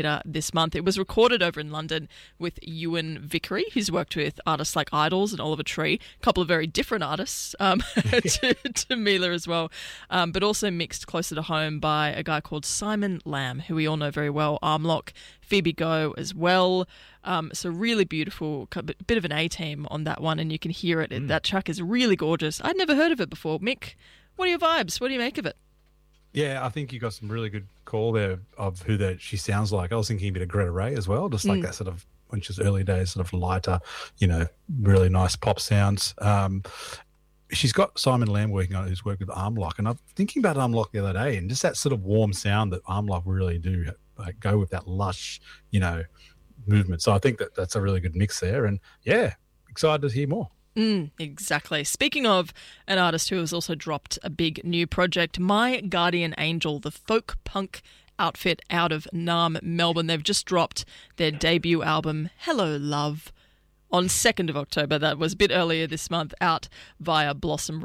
this month. It was recorded over in London with Ewan Vickery, who's worked with artists like Idols and Oliver Tree, a couple of very different artists to Mila as well, but also mixed closer to home by a guy called Simon Lamb, who we all know very well, Armlock, Phoebe Go as well. So really beautiful, bit of an A-team on that one, and you can hear it. That track is really gorgeous. I'd never heard of it before. Mick, what are your vibes? What do you make of it? Yeah, I think you got some really good call there of who she sounds like. I was thinking a bit of Greta Ray as well, just like that sort of, when she was early days, sort of lighter, really nice pop sounds. She's got Simon Lamb working on it, who's worked with Armlock, and I'm thinking about Armlock the other day, and just that sort of warm sound that Armlock really do go with, that lush, movement. So I think that's a really good mix there, and yeah, excited to hear more. Exactly. Speaking of an artist who has also dropped a big new project, My Guardian Angel, the folk punk outfit out of Naarm, Melbourne. They've just dropped their debut album, Hello Love, on 2nd of October. That was a bit earlier this month, out via Blossom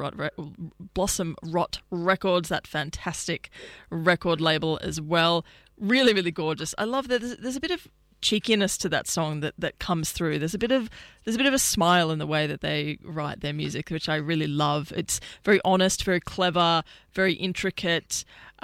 Rot Records, that fantastic record label as well. Really, really gorgeous. I love that there's a bit of cheekiness to that song that comes through. There's a bit of a smile in the way that they write their music, which I really love. It's very honest, very clever, very intricate.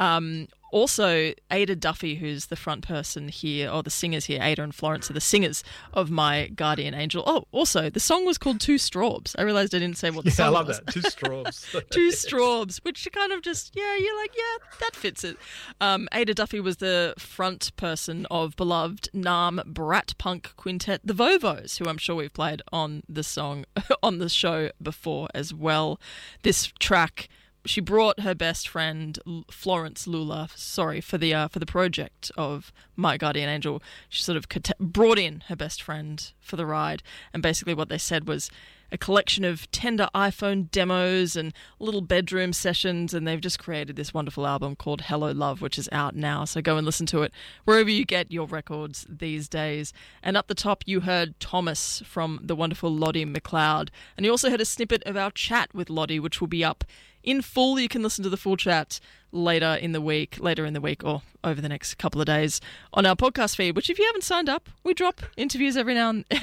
Also, Ada Duffy, who's the front person here, or the singers here, Ada and Florence are the singers of My Guardian Angel. Oh, also, the song was called Two Straws. I realised I didn't say what the song was. Yeah, I love that. Two Straws. Two Straws, which kind of just, you're like, that fits it. Ada Duffy was the front person of beloved Naarm brat punk quintet, the Vovos, who I'm sure we've played on the song, on the show before as well. This track, she brought her best friend Florence Lula, for the project of My Guardian Angel. She sort of brought in her best friend for the ride, and basically what they said was a collection of tender iPhone demos and little bedroom sessions, and they've just created this wonderful album called Hello Love, which is out now. So go and listen to it wherever you get your records these days. And up the top, you heard Thomas from the wonderful Lottie McLeod, and you also heard a snippet of our chat with Lottie, which will be up in full. You can listen to the full chat later in the week or over the next couple of days on our podcast feed, which if you haven't signed up, we drop interviews every now and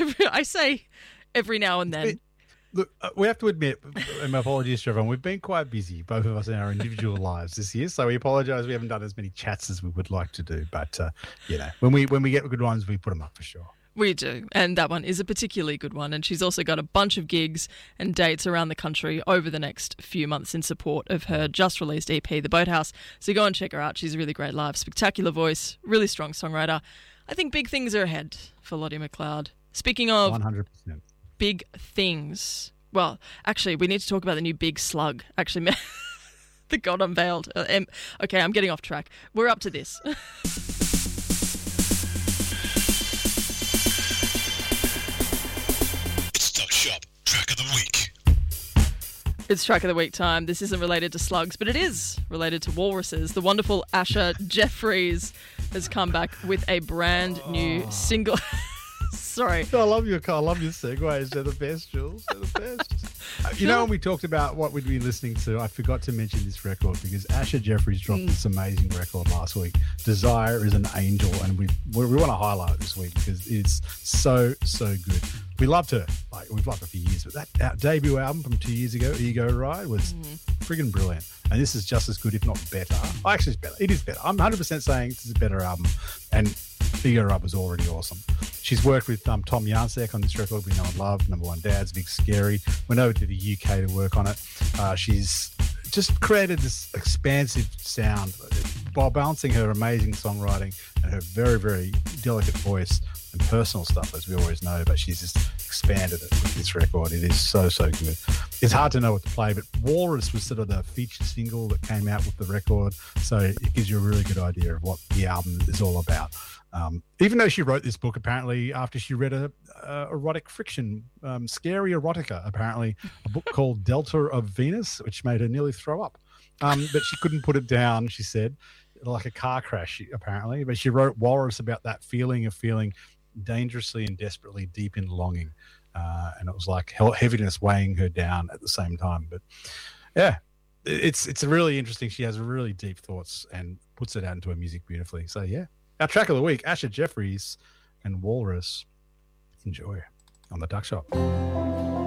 then. Look, we have to admit, and my apologies to everyone, we've been quite busy, both of us in our individual lives this year, so we apologise we haven't done as many chats as we would like to do, but, when we get good ones, we put them up for sure. We do, and that one is a particularly good one, and she's also got a bunch of gigs and dates around the country over the next few months in support of her just-released EP, The Boathouse, so go and check her out. She's really great live, spectacular voice, really strong songwriter. I think big things are ahead for Lottie McLeod. Speaking of 100%. Big things, well, actually, we need to talk about the new Big Slug, actually, that got unveiled. Okay, I'm getting off track. We're up to this. It's Track of the Week time. This isn't related to slugs, but it is related to walruses. The wonderful Asher Jeffries has come back with a brand new single. Sorry. I love your segues. They're the best, Jules. They're the best. When we talked about what we'd be listening to, I forgot to mention this record because Asher Jeffries dropped this amazing record last week. Desire is an Angel, and we want to highlight it this week because it's so good. We loved her. We've loved her for years, but that debut album from 2 years ago, Ego Ride, was friggin' brilliant. And this is just as good, if not better. Actually, it's better. It is better. I'm 100% saying this is a better album. And Ego Ride was already awesome. She's worked with Tom Jansek on this record we know and love, Number One Dads, Big Scary. Went over to the UK to work on it. She's just created this expansive sound while balancing her amazing songwriting and her very, very delicate voice and personal stuff, as we always know, but she's just expanded it with this record. It is so good. It's hard to know what to play, but Walrus was sort of the feature single that came out with the record, so it gives you a really good idea of what the album is all about. Even though she wrote this book apparently after she read a erotic fiction, Scary Erotica, apparently, a book called Delta of Venus, which made her nearly throw up. But she couldn't put it down, she said, like a car crash, apparently. But she wrote Walrus about that feeling of feeling dangerously and desperately deep in longing. And it was like heaviness weighing her down at the same time. But yeah, it's really interesting. She has really deep thoughts and puts it out into her music beautifully. So yeah, Our track of the week, Asher Jeffries and Walrus. Enjoy on the Duck Shop.